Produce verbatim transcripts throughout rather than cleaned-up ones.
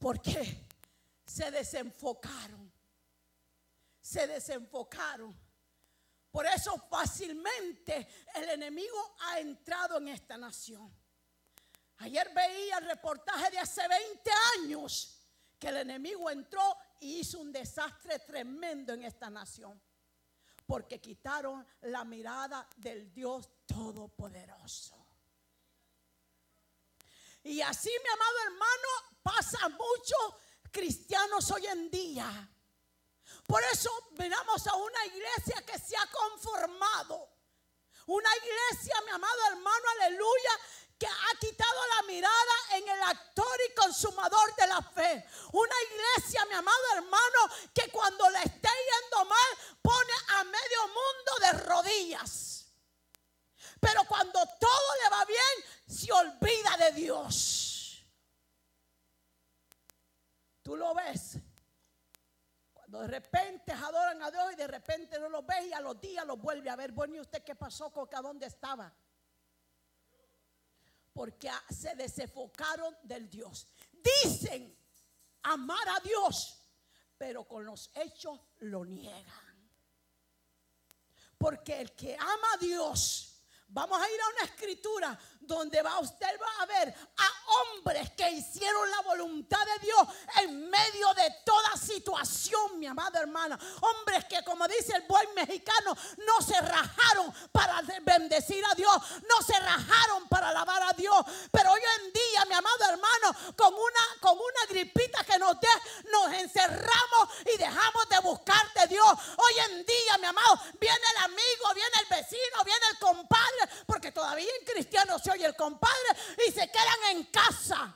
Porque se desenfocaron. Se desenfocaron. Por eso fácilmente el enemigo ha entrado en esta nación. Ayer veía el reportaje de hace veinte años que el enemigo entró y hizo un desastre tremendo en esta nación. Porque quitaron la mirada del Dios Todopoderoso. Y así, mi amado hermano, pasa muchos cristianos hoy en día. Por eso miramos a una iglesia que se ha conformado. Una iglesia, mi amado hermano, aleluya, que ha quitado la mirada en el actor y consumador de la fe. Una iglesia, mi amado hermano, que cuando le esté yendo mal, pone a medio mundo de rodillas. Pero cuando todo le va bien, se olvida de Dios. Tú lo ves. Cuando de repente adoran a Dios y de repente no los ves y a los días los vuelve a ver. Bueno, ¿y usted qué pasó? ¿A dónde estaba? Porque se desenfocaron del Dios. Dicen amar a Dios, pero con los hechos lo niegan. Porque el que ama a Dios, vamos a ir a una escritura donde va, usted va a ver a hombres que hicieron la voluntad de Dios en medio de toda situación, mi amada hermana. Hombres que, como dice el buen mexicano, no se rajaron para bendecir a Dios, no se rajaron para alabar a Dios. Pero hoy en día, mi amado hermano, con una, con una gripita que nos dé, nos encerramos y dejamos de buscar de Dios. Hoy en día, mi amado, viene el amigo, viene el vecino, viene el compadre, porque todavía en cristianos se oye el compadre, y se quedan en casa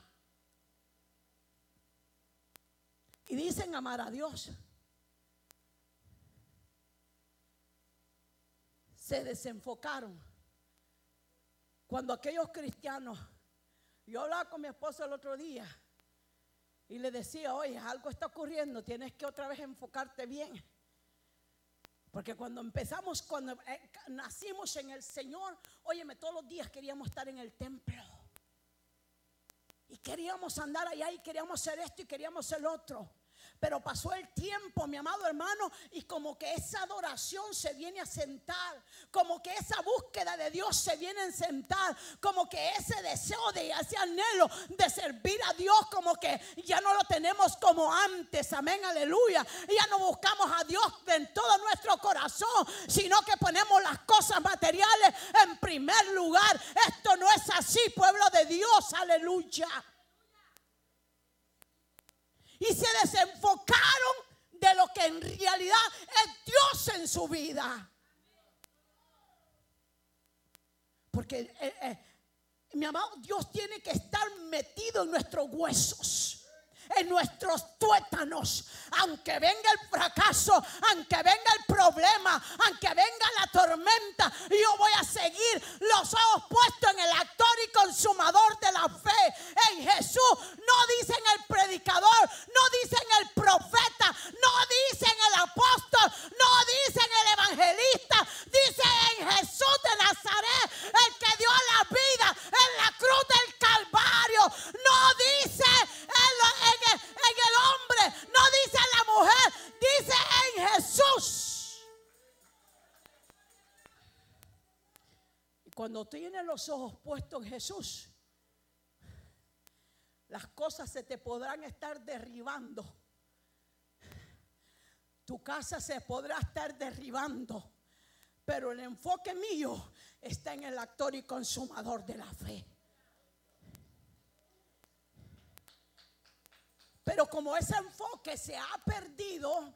y dicen amar a Dios. Se desenfocaron. Cuando aquellos cristianos, yo hablaba con mi esposo el otro día y le decía, oye, algo está ocurriendo, tienes que otra vez enfocarte bien. Porque cuando empezamos, cuando eh, nacimos en el Señor, óyeme, todos los días queríamos estar en el templo. Y queríamos andar allá y queríamos hacer esto y queríamos hacer lo otro. Pero pasó el tiempo, mi amado hermano, y como que esa adoración se viene a sentar, como que esa búsqueda de Dios se viene a sentar, como que ese deseo de ese anhelo de servir a Dios, como que ya no lo tenemos como antes, amén, aleluya. Ya no buscamos a Dios en todo nuestro corazón, sino que ponemos las cosas materiales en primer lugar. Esto no es así, pueblo de Dios, aleluya. Y se desenfocaron de lo que en realidad es Dios en su vida. Porque eh, eh, mi amado, Dios tiene que estar metido en nuestros huesos, en nuestros tuétanos. Aunque venga el fracaso, aunque venga el problema, aunque venga la tormenta, yo voy a seguir los ojos puestos en el actor y consumador de la fe, en Jesús. No dicen el predicador, no dicen el profeta, no dicen el apóstol, no dicen el evangelista, dice en Jesús de Nazaret, el que dio la vida en la cruz del Calvario. No dice en, en, en el hombre, no dice en la mujer, dice en Jesús. Y cuando tienes los ojos puestos en Jesús, las cosas se te podrán estar derribando. Tu casa se podrá estar derribando, pero el enfoque mío está en el actor y consumador de la fe. Pero como ese enfoque se ha perdido,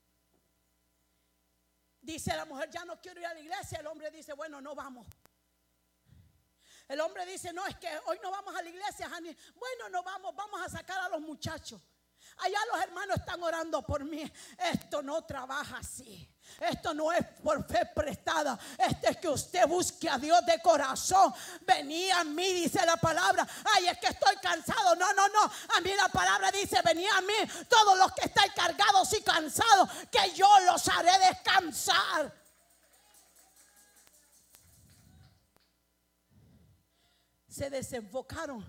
dice la mujer, ya no quiero ir a la iglesia. El hombre dice, bueno, no vamos. El hombre dice, no, es que hoy no vamos a la iglesia, honey. Bueno, no vamos, vamos a sacar a los muchachos. Allá los hermanos están orando por mí. Esto no trabaja así. Esto no es por fe prestada. Esto es que usted busque a Dios de corazón. Vení a mí, dice la palabra. Ay, es que estoy cansado. No, no, no. A mí la palabra dice, vení a mí todos los que estáis cargados y cansados, que yo los haré descansar. Se desenfocaron